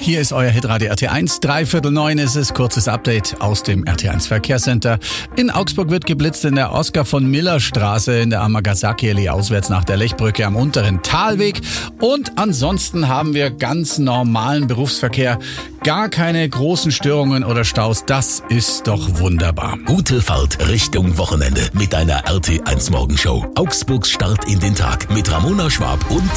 Hier ist euer Hitradio RT1. 8:45 ist es. Kurzes Update aus dem RT1 Verkehrscenter. In Augsburg wird geblitzt in der Oskar-von-Miller-Straße in der Amagasaki-Allee auswärts nach der Lechbrücke am unteren Talweg. Und ansonsten haben wir ganz normalen Berufsverkehr. Gar keine großen Störungen oder Staus. Das ist doch wunderbar. Gute Fahrt Richtung Wochenende mit deiner RT1 Morgenshow. Augsburgs Start in den Tag mit Ramona Schwab und